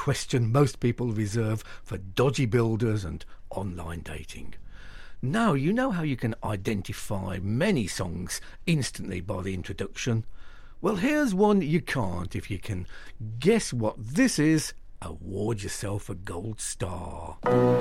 question most people reserve for dodgy builders and online dating. Now you know how you can identify many songs instantly by the introduction. Well, here's one you can't. If you can guess what this is, award yourself a gold star.